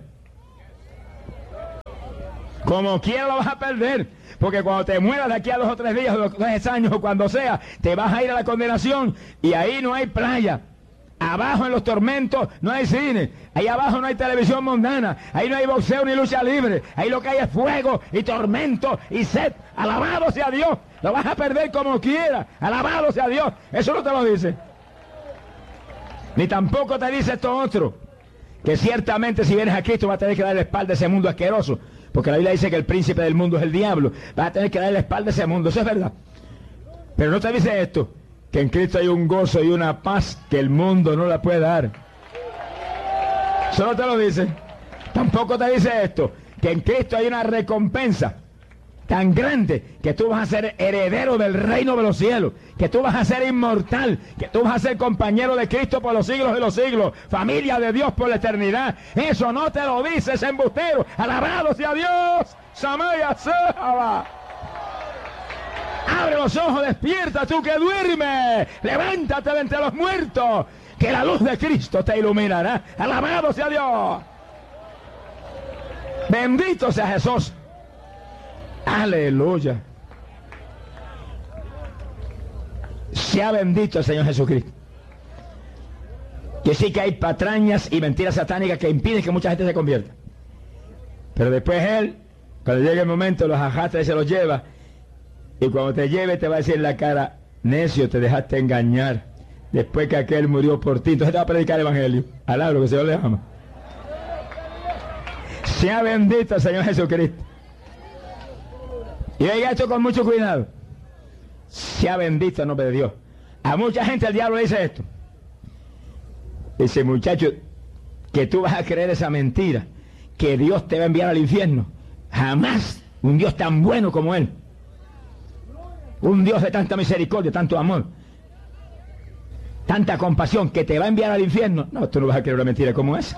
Como quiera lo vas a perder. Porque cuando te mueras de aquí a dos o tres días, o dos tres años, o cuando sea, te vas a ir a la condenación y ahí no hay playa. Abajo en los tormentos no hay cine, ahí abajo no hay televisión mundana, ahí no hay boxeo ni lucha libre, ahí lo que hay es fuego y tormento y sed. Alabado sea Dios, lo vas a perder como quiera, alabado sea Dios. Eso no te lo dice. Ni tampoco te dice esto otro, que ciertamente si vienes a Cristo vas a tener que darle la espalda a ese mundo asqueroso, porque la Biblia dice que el príncipe del mundo es el diablo. Vas a tener que darle la espalda a ese mundo, eso es verdad. Pero no te dice esto, que en Cristo hay un gozo y una paz que el mundo no la puede dar. Solo te lo dice. Tampoco te dice esto, que en Cristo hay una recompensa tan grande que tú vas a ser heredero del reino de los cielos, que tú vas a ser inmortal, que tú vas a ser compañero de Cristo por los siglos de los siglos, familia de Dios por la eternidad. Eso no te lo dice ese embustero. Alabado sea Dios. Samaya Sahaba. Abre los ojos, despierta tú que duermes, levántate de entre los muertos, que la luz de Cristo te iluminará. Alabado sea Dios. Bendito sea Jesús. Aleluya. Sea bendito el Señor Jesucristo. Que sí que hay patrañas y mentiras satánicas que impiden que mucha gente se convierta. Pero después Él, cuando llegue el momento, los arrastra y se los lleva. Y cuando te lleve te va a decir en la cara: necio, te dejaste engañar después que aquel murió por ti. Entonces te va a predicar el evangelio. Alabado, que el Señor le ama. Sea bendito el Señor Jesucristo. Y oiga esto con mucho cuidado. Sea bendito el nombre de Dios. A mucha gente el diablo dice esto. Dice: muchacho, que tú vas a creer esa mentira, que Dios te va a enviar al infierno. Jamás un Dios tan bueno como Él. Un Dios de tanta misericordia, tanto amor, tanta compasión, que te va a enviar al infierno. No, tú no vas a creer una mentira como esa.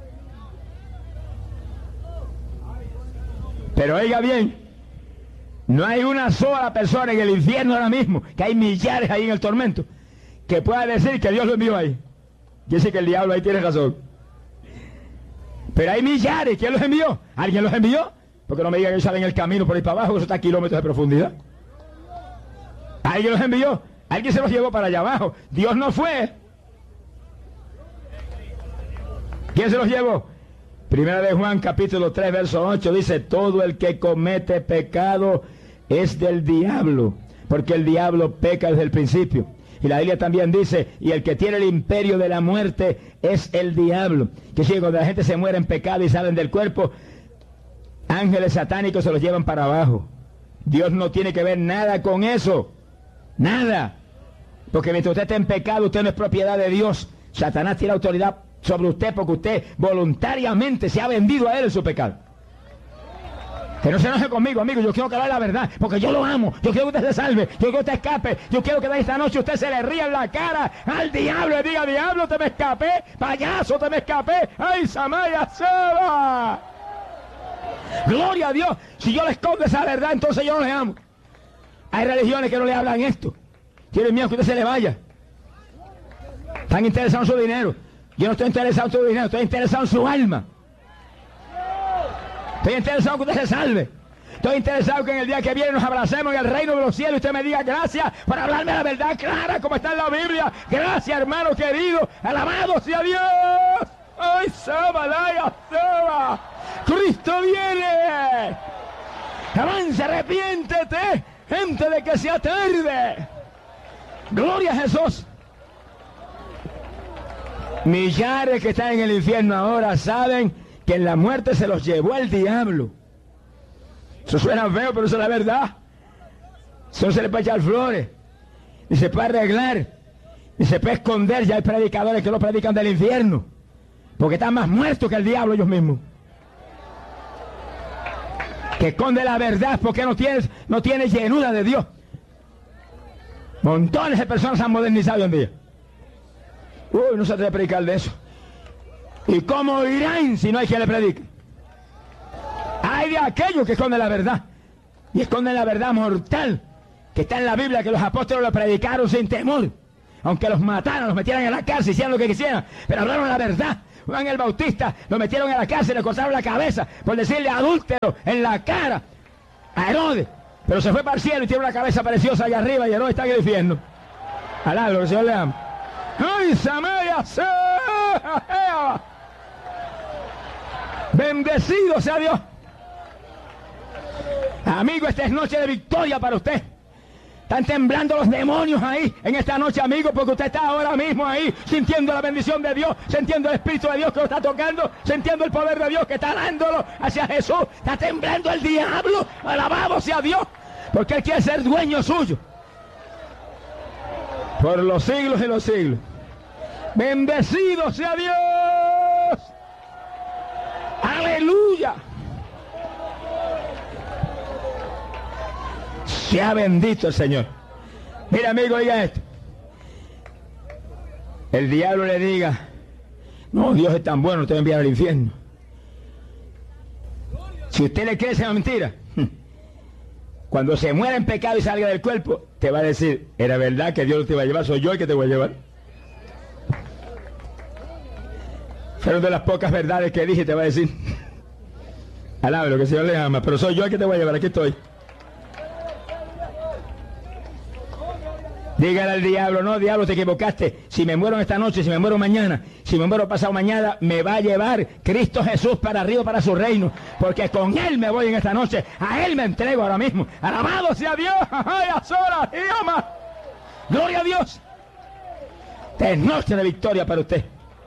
Pero oiga bien, no hay una sola persona en el infierno ahora mismo, que hay millares ahí en el tormento, que pueda decir que Dios lo envió ahí. Quiere decir que el diablo ahí tiene razón. Pero hay millares. ¿Quién los envió? ¿Alguien los envió? Porque no me digan que ellos salen el camino por ahí para abajo, que eso está a kilómetros de profundidad. ¿Alguien los envió? Alguien se los llevó para allá abajo. Dios no fue. ¿Quién se los llevó? Primera de Juan capítulo tres verso ocho dice: todo el que comete pecado es del diablo, porque el diablo peca desde el principio. Y la Biblia también dice: y el que tiene el imperio de la muerte es el diablo. Que si cuando la gente se muere en pecado y salen del cuerpo, ángeles satánicos se los llevan para abajo. Dios no tiene que ver nada con eso. Nada. Porque mientras usted esté en pecado, usted no es propiedad de Dios. Satanás tiene autoridad sobre usted porque usted voluntariamente se ha vendido a él en su pecado. Que no se enoje conmigo, amigo. Yo quiero que hable la verdad, porque yo lo amo. Yo quiero que usted se salve. Yo quiero que usted escape. Yo quiero que de esta noche usted se le ría en la cara al diablo y diga: diablo, te me escapé. Payaso, te me escapé. ¡Ay, Samaya Seba! Gloria a Dios. Si yo le escondo esa verdad, entonces yo no le amo. Hay religiones que no le hablan esto. Tienen miedo que usted se le vaya. Están interesados en su dinero. Yo no estoy interesado en su dinero, estoy interesado en su alma. Estoy interesado en que usted se salve. Estoy interesado que en el día que viene nos abracemos en el reino de los cielos y usted me diga: gracias por hablarme la verdad clara como está en la Biblia. Gracias, hermano querido. Alabado sea Dios. ¡Ay, Sabalaya, Saba! ¡Cristo viene! ¡Avance, arrepiéntete antes de que sea tarde! ¡Gloria a Jesús! Millares que están en el infierno ahora saben que en la muerte se los llevó el diablo. Eso suena feo, pero eso es la verdad. Eso no se le puede echar flores, ni se puede arreglar, ni se puede esconder. Ya hay predicadores que lo predican del infierno, porque están más muertos que el diablo ellos mismos. Que esconde la verdad porque no tiene, no tiene llenura de Dios. Montones de personas se han modernizado hoy en día. Uy, no se debe predicar de eso. ¿Y cómo irán si no hay quien le predique? Hay hay de aquellos que esconden la verdad, y esconden la verdad mortal, que está en la Biblia, que los apóstoles lo predicaron sin temor, aunque los mataran, los metieran en la cárcel, hicieran lo que quisieran, pero hablaron la verdad. Juan el Bautista lo metieron en la cárcel, le cortaron la cabeza por decirle adúltero en la cara a Herodes, pero se fue para el cielo y tiene una cabeza preciosa allá arriba, y Herodes está en el infierno. Alá, lo que el Señor le ama. ¡Ay, Samaria! ¡Sea! Bendecido sea Dios. Amigo, esta es noche de victoria para usted. Están temblando los demonios ahí en esta noche, amigo, porque usted está ahora mismo ahí sintiendo la bendición de Dios, sintiendo el Espíritu de Dios que lo está tocando, sintiendo el poder de Dios que está dándolo hacia Jesús. Está temblando el diablo, alabado sea Dios, porque Él quiere ser dueño suyo por los siglos y los siglos. Bendecido sea Dios. Aleluya. Sea bendito el Señor. Mira, amigo, diga esto. El diablo le diga, no, Dios es tan bueno, te va a enviar al infierno. Si usted le cree esa mentira, cuando se muera en pecado y salga del cuerpo, te va a decir, era verdad que Dios te va a llevar, soy yo el que te voy a llevar. Fueron de las pocas verdades que dije, te va a decir, alabe lo que el Señor le ama, pero soy yo el que te voy a llevar, aquí estoy. Dígale al diablo, no, diablo, te equivocaste. Si me muero esta noche, si me muero mañana, si me muero pasado mañana, me va a llevar Cristo Jesús para arriba, para su reino. Porque con Él me voy en esta noche. A Él me entrego ahora mismo. Alabado sea Dios. ¡Ay, a solas! ¡Y ama! ¡Gloria a Dios! Esta es noche de victoria para usted.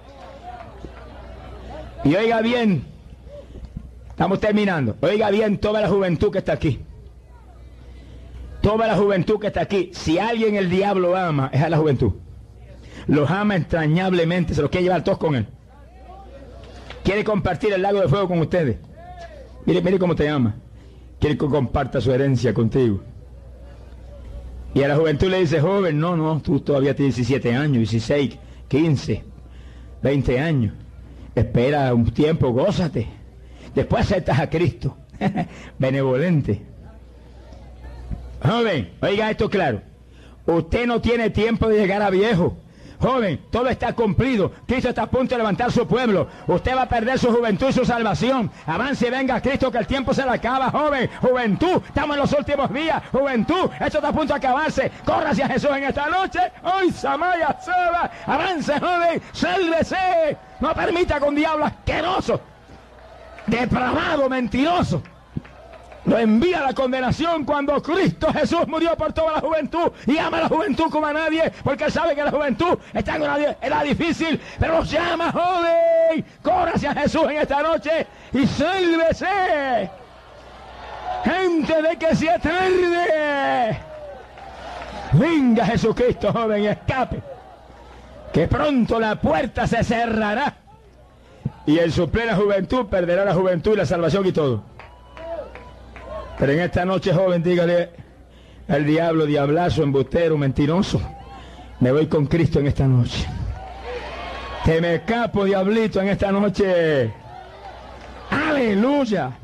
Y oiga bien, estamos terminando. Oiga bien toda la juventud que está aquí. Toda la juventud que está aquí, si alguien el diablo ama, es a la juventud. Los ama entrañablemente, se los quiere llevar todos con él. Quiere compartir el lago de fuego con ustedes. Mire, mire cómo te ama. Quiere que comparta su herencia contigo. Y a la juventud le dice, joven, no, no, tú todavía tienes diecisiete años, dieciséis, quince, veinte años. Espera un tiempo, gózate. Después aceptas a Cristo. Benevolente. Joven, oiga esto claro. Usted no tiene tiempo de llegar a viejo. Joven, todo está cumplido. Cristo está a punto de levantar su pueblo. Usted va a perder su juventud y su salvación. Avance y venga a Cristo, que el tiempo se le acaba, joven. Juventud, estamos en los últimos días. Juventud, esto está a punto de acabarse. Corra hacia Jesús en esta noche. ¡Ay, Samaya, Saba! Avance, joven, sálvese. No permita que un diablo asqueroso, depravado, mentiroso, lo envía a la condenación, cuando Cristo Jesús murió por toda la juventud y ama a la juventud como a nadie, porque Él sabe que la juventud está en una edad difícil, pero los llama, joven, corra hacia Jesús en esta noche y sálvese. Gente de que se tarde, venga Jesucristo, joven, y escape, que pronto la puerta se cerrará y en su plena juventud perderá la juventud y la salvación y todo. Pero en esta noche, joven, dígale al diablo, diablazo, embustero, mentiroso, me voy con Cristo en esta noche. Te me escapo, diablito, en esta noche. Aleluya.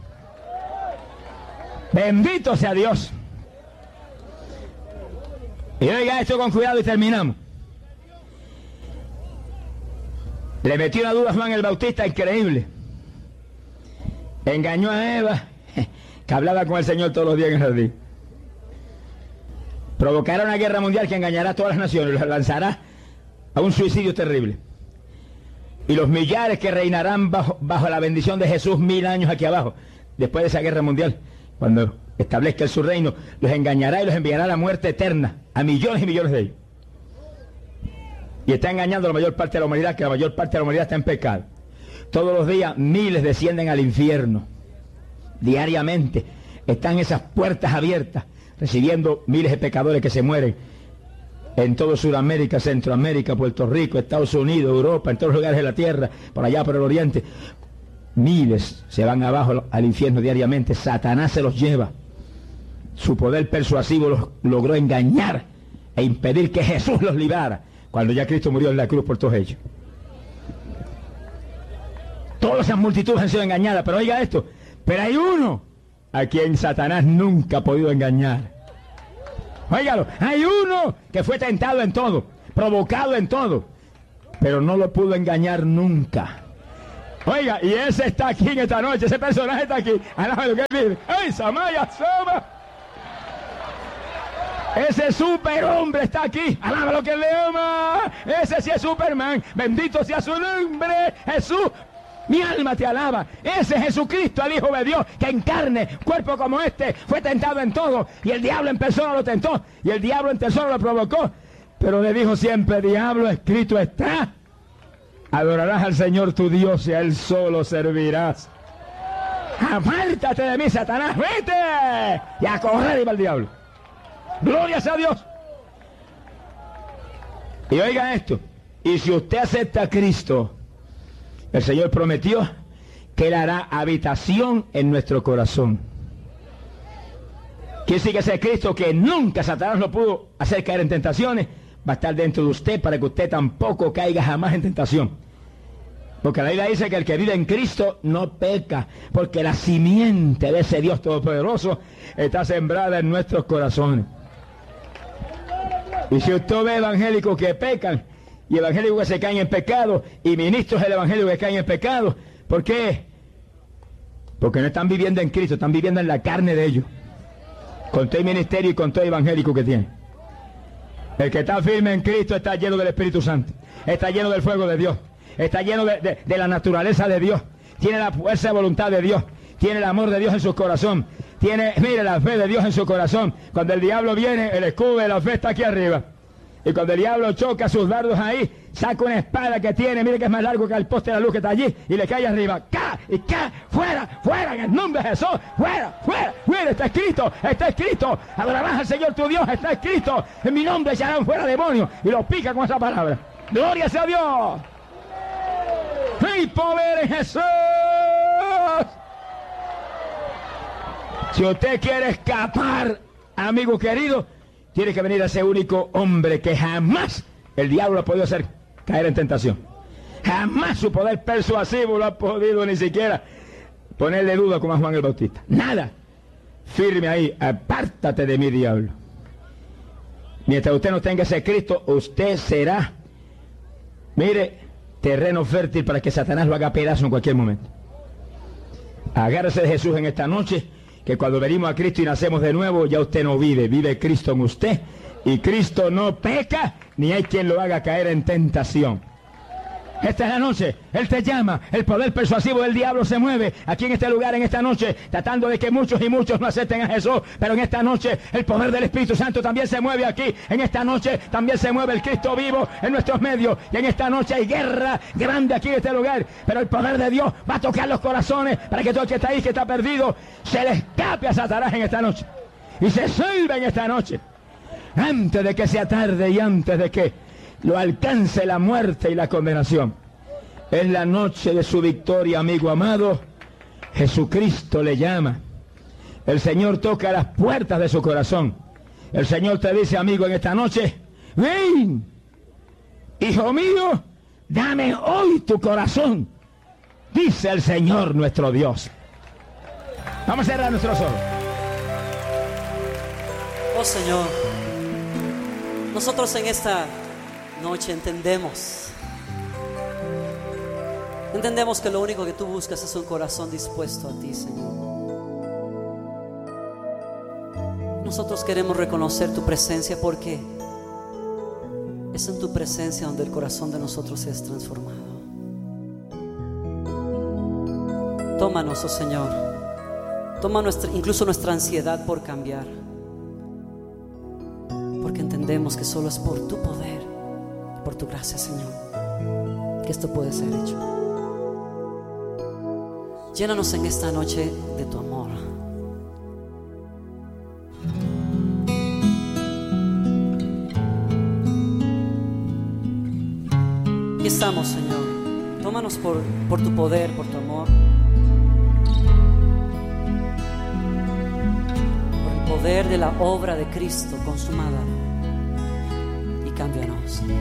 Bendito sea Dios. Y oiga esto con cuidado y terminamos. Le metió una duda a Juan el Bautista increíble. Engañó a Eva, que hablaba con el Señor todos los días en el jardín. Provocará una guerra mundial que engañará a todas las naciones, los lanzará a un suicidio terrible. Y los millares que reinarán bajo, bajo la bendición de Jesús mil años aquí abajo, después de esa guerra mundial, cuando establezca su reino, los engañará y los enviará a la muerte eterna, a millones y millones de ellos. Y está engañando a la mayor parte de la humanidad, que la mayor parte de la humanidad está en pecado. Todos los días miles descienden al infierno. Diariamente están esas puertas abiertas, recibiendo miles de pecadores que se mueren en todo Sudamérica, Centroamérica, Puerto Rico, Estados Unidos, Europa, en todos los lugares de la tierra, por allá por el oriente. Miles se van abajo al infierno diariamente. Satanás se los lleva. Su poder persuasivo los logró engañar e impedir que Jesús los librara, cuando ya Cristo murió en la cruz por todos ellos. Todas esas multitudes han sido engañadas, pero oiga esto, Pero hay uno a quien Satanás nunca ha podido engañar. Óigalo, hay uno que fue tentado en todo, provocado en todo, pero no lo pudo engañar nunca. Oiga, y ese está aquí en esta noche, ese personaje está aquí. Alaba lo que él vive. ¡Ay, Samaya, Sama! Ese superhombre está aquí. Alaba lo que él le ama. Ese sí es Superman. Bendito sea su nombre, Jesús. Mi alma te alaba. Ese es Jesucristo, el Hijo de Dios, que en carne, cuerpo como este, fue tentado en todo. Y el diablo en persona lo tentó. Y el diablo en persona lo provocó. Pero le dijo siempre, diablo, escrito está. Adorarás al Señor tu Dios y a Él solo servirás. Apártate de mí, Satanás, vete. Y a correr iba el diablo. Glorias a Dios. Y oiga esto. Y si usted acepta a Cristo, el Señor prometió que Él hará habitación en nuestro corazón. Quiere decir que ese Cristo que nunca Satanás lo pudo hacer caer en tentaciones, va a estar dentro de usted para que usted tampoco caiga jamás en tentación. Porque la Biblia dice que el que vive en Cristo no peca, porque la simiente de ese Dios todopoderoso está sembrada en nuestros corazones. Y si usted ve evangélicos que pecan, y evangélicos que se caen en pecado, y ministros del evangelio que caen en pecado, ¿por qué? Porque no están viviendo en Cristo, están viviendo en la carne de ellos, con todo el ministerio y con todo el evangélico que tiene. El que está firme en Cristo está lleno del Espíritu Santo, está lleno del fuego de Dios, está lleno de, de, de la naturaleza de Dios, tiene la fuerza de voluntad de Dios, tiene el amor de Dios en su corazón, tiene, mire, la fe de Dios en su corazón. Cuando el diablo viene, el escudo de la fe está aquí arriba. Y cuando el diablo choca sus dardos ahí, saca una espada que tiene, mire que es más largo que el poste de la luz que está allí, y le cae arriba. ¡Ca! Y ¡ca! ¡Fuera! ¡Fuera! En el nombre de Jesús. ¡Fuera! ¡Fuera! ¡Fuera! Está escrito. Está escrito. Adorarás al Señor tu Dios. Está escrito. En mi nombre echarán fuera demonios. Y lo pica con esa palabra. ¡Gloria sea a Dios! ¡Hay poder en Jesús! Si usted quiere escapar, amigo querido, tiene que venir a ese único hombre que jamás el diablo ha podido hacer caer en tentación. Jamás su poder persuasivo lo ha podido ni siquiera ponerle duda como a Juan el Bautista. Nada. Firme ahí. Apártate de mí, diablo. Mientras usted no tenga ese Cristo, usted será, mire, terreno fértil para que Satanás lo haga pedazo en cualquier momento. Agárrese de Jesús en esta noche, que cuando venimos a Cristo y nacemos de nuevo, ya usted no vive, vive Cristo en usted, y Cristo no peca, ni hay quien lo haga caer en tentación. Esta es la noche, Él te llama, el poder persuasivo del diablo se mueve aquí en este lugar, en esta noche, tratando de que muchos y muchos no acepten a Jesús, pero en esta noche el poder del Espíritu Santo también se mueve aquí, en esta noche también se mueve el Cristo vivo en nuestros medios, y en esta noche hay guerra grande aquí en este lugar, pero el poder de Dios va a tocar los corazones para que todo el que está ahí, que está perdido, se le escape a Satanás en esta noche, y se salve en esta noche, antes de que sea tarde y antes de que lo alcance la muerte y la condenación. Es la noche de su victoria, amigo amado. Jesucristo le llama. El Señor toca las puertas de su corazón. El Señor te dice, amigo, en esta noche, ven, hijo mío, dame hoy tu corazón, dice el Señor nuestro Dios. Vamos a cerrar nuestros ojos. Oh Señor, nosotros en esta noche entendemos Entendemos que lo único que tú buscas es un corazón dispuesto a ti, Señor. Nosotros queremos reconocer tu presencia porque es en tu presencia donde el corazón de nosotros es transformado. Tómanos, oh Señor. Toma nuestra, incluso nuestra ansiedad por cambiar, porque entendemos que solo es por tu poder, por tu gracia, Señor, que esto puede ser hecho. Llénanos en esta noche de tu amor. Aquí estamos, Señor. Tómanos por, por tu poder, por tu amor, por el poder de la obra de Cristo consumada, y cámbianos.